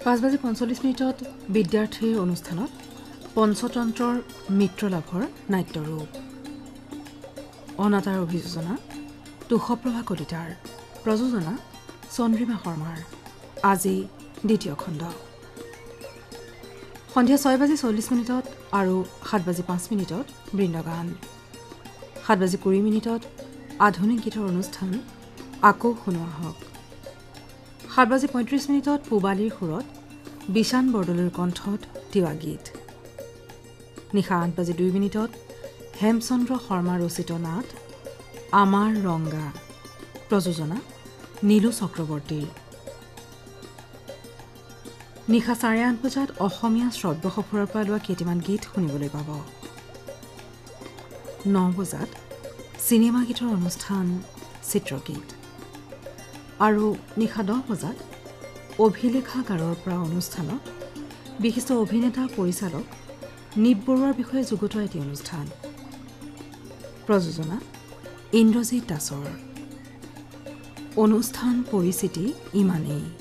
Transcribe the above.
5:45 বিদ্যাৰ্থীৰ অনুষ্ঠানত পঞ্চতন্ত্ৰৰ মিত্ৰলাভৰ নাট্যৰূপ অনাতাৰ অভিযোজনা তুষপ্ৰভা কলিতাৰ প্ৰযোজনা চন্দ্ৰিমা শৰ্মাৰ আজি দ্বিতীয় খণ্ড সন্ধিয়া 6:40 আৰু 7:05 বৃন্দগান 7:20 আধুনিক গীতৰ অনুষ্ঠান আকৌ শুনোৱা হওক 7:35 পূবালীৰ সুৰত বিশান বৰদলৈৰ কণ্ঠত তিৱা গীত নিশা 8:02 হেমচন্দ্ৰ শৰ্মা ৰচিত নাট আমাৰ ৰংগা প্ৰযোজনা নীলু চক্ৰৱৰ্তীৰ নিশা 8:30 অসমীয়া শ্ৰব্য সফৰৰ পৰা লোৱা কেইটামান গীত শুনিবলৈ পাব 9:00 চিনেমা গীতৰ অনুষ্ঠান চিত্ৰগীত আৰু নিশা 10:00 অভিলেখাগাৰৰ পৰা অনুষ্ঠানত বিশিষ্ট অভিনেতা পৰিচালক নিপ বৰুৱাৰ বিষয়ে যুগুতোৱা এটি অনুষ্ঠান প্ৰযোজনা ইন্দ্ৰজিৎ দাসৰ অনুষ্ঠান পৰিচিতি ইমানেই